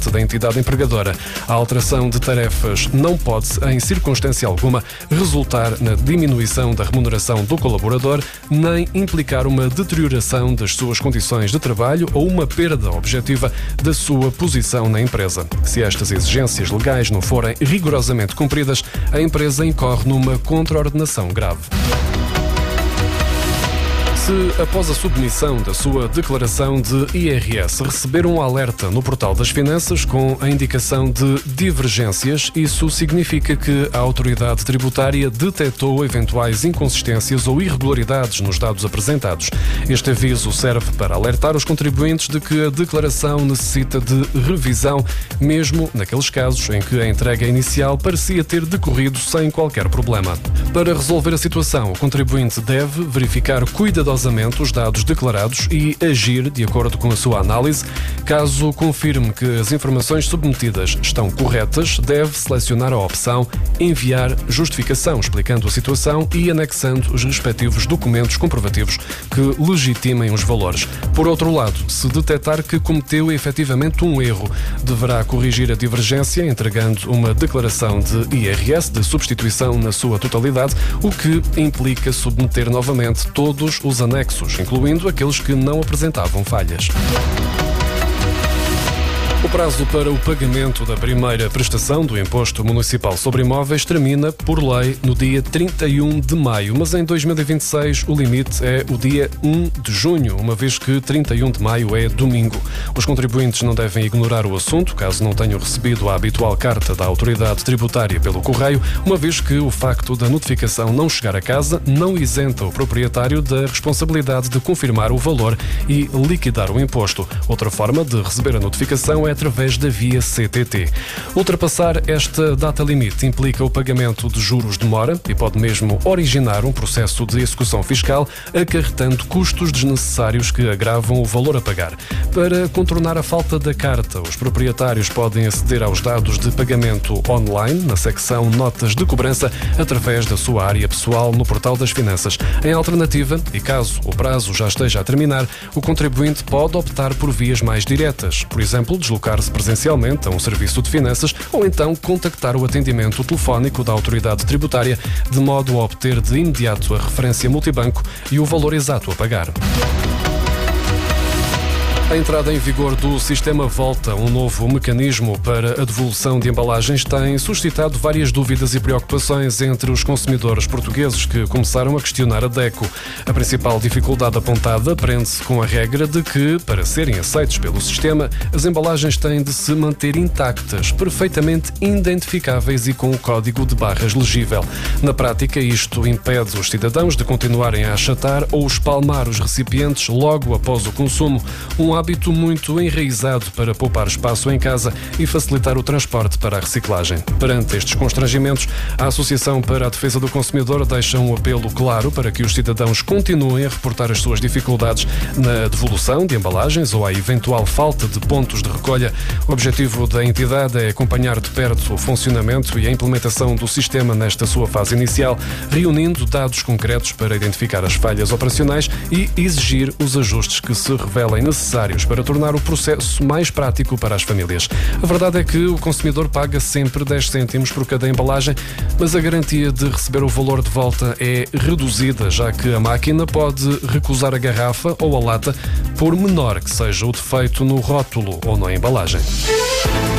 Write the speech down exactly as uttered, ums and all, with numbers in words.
parte da entidade empregadora. A alteração de tarefas não pode, em circunstância alguma, resultar na diminuição da remuneração do colaborador, nem implicar uma deterioração das suas condições de trabalho ou uma perda objetiva da sua posição na empresa. Se estas exigências legais não forem rigorosamente cumpridas, a empresa incorre numa contraordenação grave. Se, após a submissão da sua declaração de I R S, receber um alerta no portal das finanças com a indicação de divergências, isso significa que a autoridade tributária detectou eventuais inconsistências ou irregularidades nos dados apresentados. Este aviso serve para alertar os contribuintes de que a declaração necessita de revisão, mesmo naqueles casos em que a entrega inicial parecia ter decorrido sem qualquer problema. Para resolver a situação, o contribuinte deve verificar cuidadosamente os dados declarados e agir de acordo com a sua análise. Caso confirme que as informações submetidas estão corretas, deve selecionar a opção Enviar justificação, explicando a situação e anexando os respectivos documentos comprovativos que legitimem os valores. Por outro lado, se detectar que cometeu efetivamente um erro, deverá corrigir a divergência entregando uma declaração de I R S de substituição na sua totalidade, o que implica submeter novamente todos os anexos, incluindo aqueles que não apresentavam falhas. O prazo para o pagamento da primeira prestação do Imposto Municipal sobre Imóveis termina, por lei, no dia trinta e um de maio, mas em dois mil e vinte e seis o limite é o dia um de junho, uma vez que trinta e um de maio é domingo. Os contribuintes não devem ignorar o assunto, caso não tenham recebido a habitual carta da autoridade tributária pelo correio, uma vez que o facto da notificação não chegar a casa não isenta o proprietário da responsabilidade de confirmar o valor e liquidar o imposto. Outra forma de receber a notificação é através da via C T T. Ultrapassar esta data limite implica o pagamento de juros de mora e pode mesmo originar um processo de execução fiscal, acarretando custos desnecessários que agravam o valor a pagar. Para contornar a falta da carta, os proprietários podem aceder aos dados de pagamento online na secção Notas de Cobrança através da sua área pessoal no portal das finanças. Em alternativa, e caso o prazo já esteja a terminar, o contribuinte pode optar por vias mais diretas, por exemplo, deslocar deslocar-se presencialmente a um serviço de finanças ou então contactar o atendimento telefónico da autoridade tributária de modo a obter de imediato a referência multibanco e o valor exato a pagar. A entrada em vigor do Sistema Volta, um novo mecanismo para a devolução de embalagens, tem suscitado várias dúvidas e preocupações entre os consumidores portugueses que começaram a questionar a DECO. A principal dificuldade apontada prende-se com a regra de que, para serem aceitos pelo sistema, as embalagens têm de se manter intactas, perfeitamente identificáveis e com o código de barras legível. Na prática, isto impede os cidadãos de continuarem a achatar ou espalmar os recipientes logo após o consumo, um hábito muito enraizado para poupar espaço em casa e facilitar o transporte para a reciclagem. Perante estes constrangimentos, a Associação para a Defesa do Consumidor deixa um apelo claro para que os cidadãos continuem a reportar as suas dificuldades na devolução de embalagens ou a eventual falta de pontos de recolha. O objetivo da entidade é acompanhar de perto o funcionamento e a implementação do sistema nesta sua fase inicial, reunindo dados concretos para identificar as falhas operacionais e exigir os ajustes que se revelem necessários para tornar o processo mais prático para as famílias. A verdade é que o consumidor paga sempre dez cêntimos por cada embalagem, mas a garantia de receber o valor de volta é reduzida, já que a máquina pode recusar a garrafa ou a lata, por menor que seja o defeito no rótulo ou na embalagem.